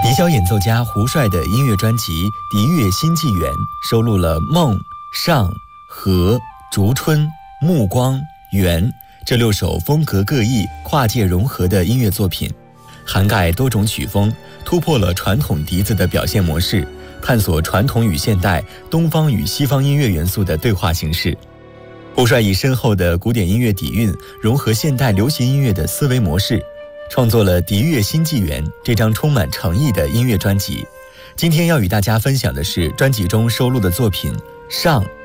笛小演奏家胡帅的音乐专辑《笛乐新纪元》收录了梦、上、和、烛春、暮光、圆这6首风格各异、跨界融合的音乐作品，涵盖多种曲风，突破了传统笛子的表现模式，探索传统与现代、东方与西方音乐元素的对话形式。胡帅以深厚的古典音乐底蕴，融合现代流行音乐的思维模式，创作了《笛乐新纪元》这张充满诚意的音乐专辑。今天要与大家分享的是专辑中收录的作品《上》